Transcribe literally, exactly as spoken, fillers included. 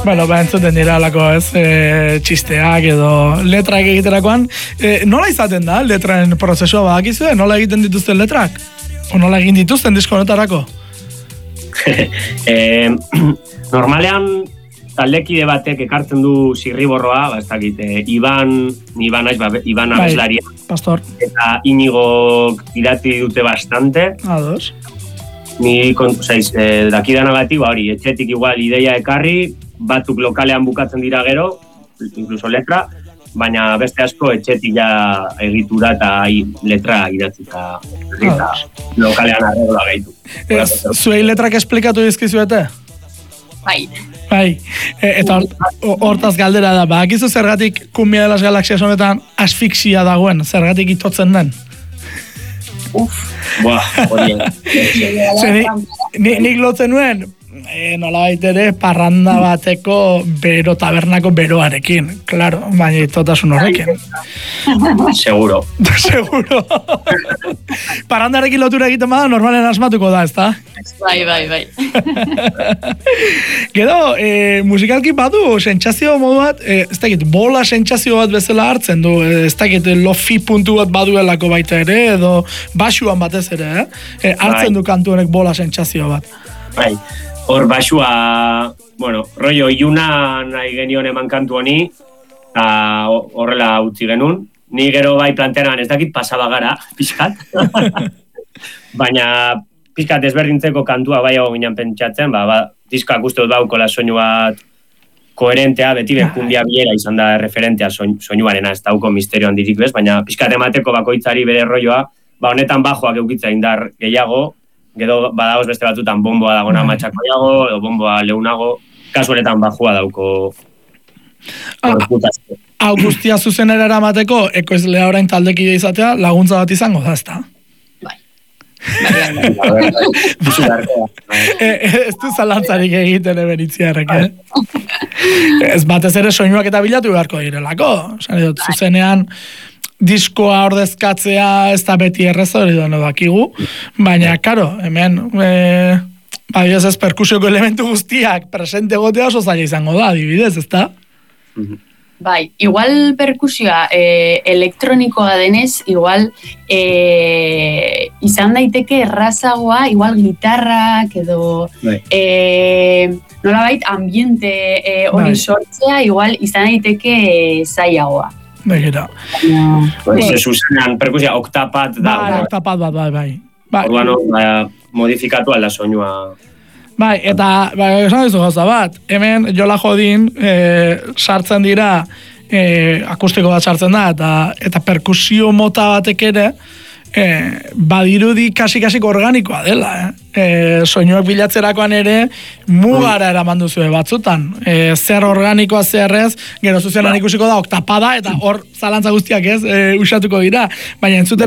Bueno, ba, entzuten dira alako ez, e, txisteak edo letrak egiterakoan. E, nola izaten da letraren prozesua badakizue? Nola egiten dituzten letrak? O nola egin dituzten disko honetarako? eh, normalean taldekide batek ekartzen du zirriborroa, ba, ez dakit, eh, Iban, Iban, ba, Iban abeslaria. Pastor. Eta Inigo idati dute bastante. Ados. Ni, osaiz, eh, dakidanagatik, ba, hori, etxetik igual ideia ekarri, batzuk lokalean bukatzen dira gero, incluso letra, baina beste asko etxetik ja egitura eta letra idatzita eta lokalean arregla gehitu. Zuei letrak esplikatu dizkizuete? Bai. Bai, e, eta hortaz galdera da, badakizu zergatik Kumbia de las Galaxias honetan asfixia dagoen, zergatik itotzen den? Uf. Buah, hori. Nik lotzen nuen, e, nola baitere, parranda bateko bero tabernako beroarekin, claro, baina itotasun horrekin. Seguro. Seguro. Parrandarekin lotura egiten bada, normalen asmatuko da, ezta? Bai, bai, bai. Gero, e, musikalki badu, sentsazio modu bat, e, ez dakit, bola sentsazio bat bezala hartzen du, e, ez dakit, lofi puntu bat baduelako baita ere, edo basuan batez ere, eh? E, hartzen bai. Du kantu honek bola sentsazio bat. Bai, hor basua, bueno, rollo iluna nahi genion eman kantu honi, eta horrela utzi genuen, ni gero bai plantean ez dakit pasaba gara, pixkat, baina pixkat ezberdintzeko kantua bai hau ginen pentsatzen, ba, ba, diskoak uste dut baukola soinu bat koherentea, beti bekumbia biera izan da referentea soinuarena, ez dauko misterio handirik bez, baina pixkat emateko bakoitzari bere rolloa, ba honetan bajoak eukitza indar gehiago, gero badagoz beste batutan bomboa dagona matxakoiago, edo bomboa leunago, kasu honetan bajua dauko reputazio. Hau guztia zuzenera eramateko, ekoizlea orain taldekide izatea, laguntza bat izango da, ezta? Ez du zalantzarik egiten eben itziarrek, eh? Ez batez ere soinuak eta bilatu beharko direlako. Zuzenean diskoa ordezkatzea ez da beti errezo hori dono dakigu, baina, karo, hemen e, bai ez ez perkusioko elementu guztiak presente gotea oso zaila izango da, adibidez, ez da? Bai, igual perkusioa e, elektronikoa denez, igual e, izan daiteke errazagoa, igual gitarrak edo e, nolabait ambiente e, hori bai. Sortzea, igual izan daiteke e, zailagoa. Begira. Pues zuzenean perkusia oktapat da. Bai, oktapat bat, bai, bai. bai. Orduan, modifikatu alda soinua. Bai, eta, bai, esan dizu gauza bat, hemen jola jodin e, sartzen dira, e, akustiko bat sartzen da, eta, eta perkusio mota batek ere, e, badirudi kasi-kasik organikoa dela, eh? E, soinuak bilatzerakoan ere, mugara eraman duzue batzutan. E, zer organikoa zerrez, gero zuzenan ikusiko da, oktapada, eta hor zalantza guztiak ez, e, usatuko dira. Baina entzutera